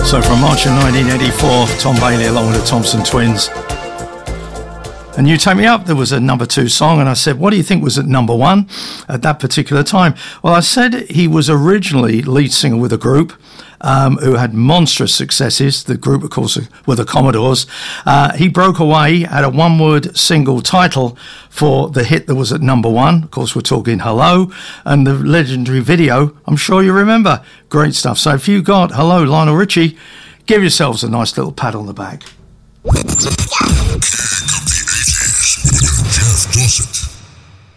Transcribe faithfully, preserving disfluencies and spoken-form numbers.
So from March of nineteen eighty-four, Tom Bailey along with the Thompson Twins. And You Take Me Up, there was a number two song, and I said, what do you think was at number one at that particular time? Well, I said he was originally lead singer with a group um, who had monstrous successes. The group, of course, were the Commodores. Uh, he broke away, had a one-word single title for the hit that was at number one. Of course, we're talking Hello, and the legendary video, I'm sure you remember. Great stuff. So if you got Hello, Lionel Richie, give yourselves a nice little pat on the back. Jeff Dorset.